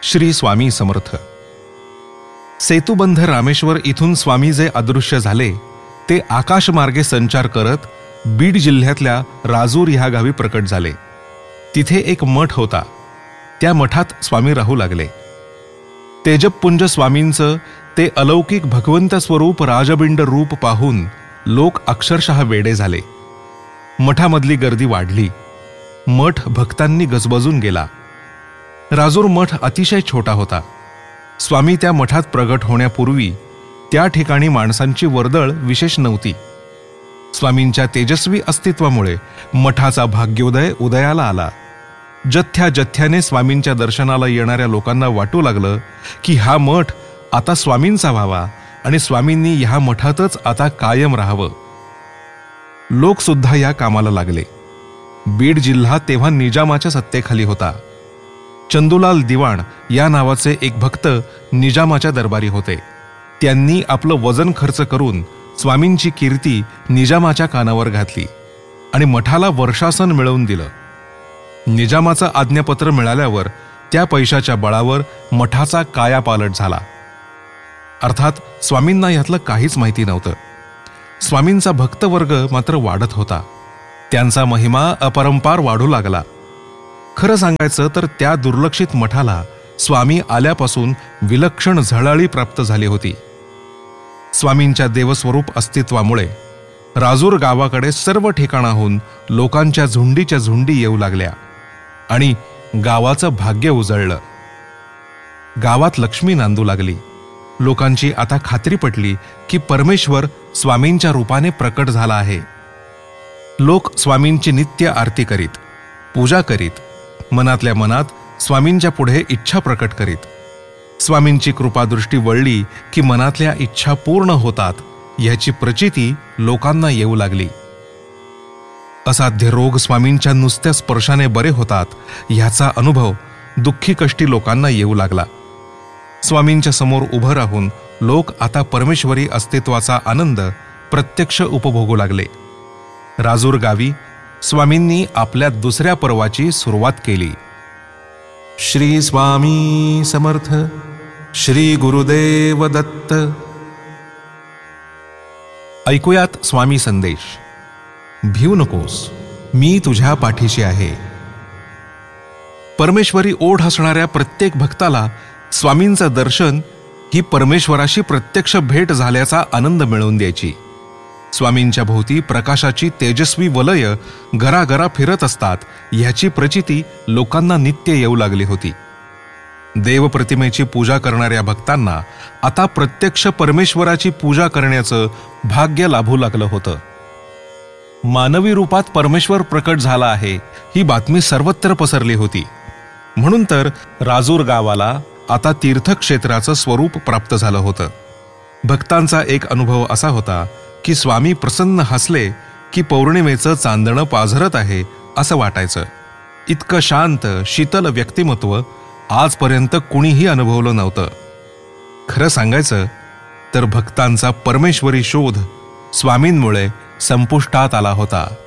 श्री स्वामी समर्थ. सेतुबंध रामेश्वर इथून स्वामी जे अदृश्य झाले ते आकाशमार्गे संचार करत बीड जिल्ह्यातल्या राजूर ह्या गावी प्रकट झाले. तिथे एक मठ होता. त्या मठात स्वामी राहू लागले. तेजपुंज स्वामींचं ते अलौकिक भगवंत स्वरूप राजबिंड रूप पाहून लोक अक्षरशः वेडे झाले. मठामधली गर्दी वाढली. मठ भक्तांनी गजबजून गेला. राजूर मठ अतिशय छोटा होता. स्वामी त्या मठात प्रगट होण्यापूर्वी त्या ठिकाणी माणसांची वर्दळ विशेष नव्हती. स्वामींच्या तेजस्वी अस्तित्वामुळे मठाचा भाग्योदय उदयाला आला. जथ्याने स्वामींच्या दर्शनाला येणाऱ्या लोकांना वाटू लागलं की हा मठ आता स्वामींचा व्हावा आणि स्वामींनी ह्या मठातच आता कायम राहावं. लोक सुद्धा या कामाला लागले. बीड जिल्हा तेव्हा निजामाच्या सत्तेखाली होता. चंदूलाल दिवाण या नावाचे एक भक्त निजामाच्या दरबारी होते. त्यांनी आपलं वजन खर्च करून स्वामींची कीर्ती निजामाच्या कानावर घातली आणि मठाला वर्षासन मिळवून दिलं. निजामाचं आज्ञापत्र मिळाल्यावर त्या पैशाच्या बळावर मठाचा कायापालट झाला. अर्थात स्वामींना यातलं काहीच माहिती नव्हतं. स्वामींचा भक्तवर्ग मात्र वाढत होता. त्यांचा महिमा अपरंपार वाढू लागला. खरं सांगायचं तर त्या दुर्लक्षित मठाला स्वामी आल्यापासून विलक्षण झळाळी प्राप्त झाली होती. स्वामींच्या देवस्वरूप अस्तित्वामुळे राजूर गावाकडे सर्व ठिकाणाहून लोकांच्या झुंडीच्या झुंडी येऊ लागल्या आणि गावाचं भाग्य उजळलं. गावात लक्ष्मी नांदू लागली. लोकांची आता खात्री पटली की परमेश्वर स्वामींच्या रूपाने प्रकट झाला आहे. लोक स्वामींची नित्य आरती करीत, पूजा करीत, मनातल्या मनात स्वामींच्या पुढे इच्छा प्रकट करीत. स्वामींची कृपादृष्टी वळली की मनातल्या इच्छा पूर्ण होतात याची प्रचिती लोकांना येऊ लागली. असाध्य रोग स्वामींच्या नुसत्या स्पर्शाने बरे होतात ह्याचा अनुभव दुःखी कष्टी लोकांना येऊ लागला. स्वामींच्या समोर उभं राहून लोक आता परमेश्वरी अस्तित्वाचा आनंद प्रत्यक्ष उपभोगू लागले. राजूर गावी स्वामींनी आपल्या दुसऱ्या पर्वाची सुरुवात केली. श्री स्वामी समर्थ. श्री गुरुदेव दत्त. ऐकूयात स्वामी संदेश. भिवू नकोस, मी तुझ्या पाठीशी आहे. परमेश्वरी ओढ असणाऱ्या प्रत्येक भक्ताला स्वामींचं दर्शन ही परमेश्वराशी प्रत्यक्ष भेट झाल्याचा आनंद मिळवून द्यायची. स्वामींच्या भोवती प्रकाशाची तेजस्वी वलय घराघरा फिरत असतात ह्याची प्रचिती लोकांना नित्य येऊ लागली होती. देवप्रतिमेची पूजा करणाऱ्या भक्तांना आता प्रत्यक्ष परमेश्वराची पूजा करण्याचं भाग्य लाभू लागलं होतं. मानवी रूपात परमेश्वर प्रकट झाला आहे ही बातमी सर्वत्र पसरली होती. म्हणून तर राजूर गावाला आता तीर्थक्षेत्राचं स्वरूप प्राप्त झालं होतं. भक्तांचा एक अनुभव असा होता की स्वामी प्रसन्न हसले की पौर्णिमेचं चांदणं पाझरत आहे असं वाटायचं. इतकं शांत शीतल व्यक्तिमत्व आजपर्यंत कुणीही अनुभवलं नव्हतं. खरं सांगायचं तर भक्तांचा परमेश्वरी शोध स्वामींमुळे संपुष्टात आला होता.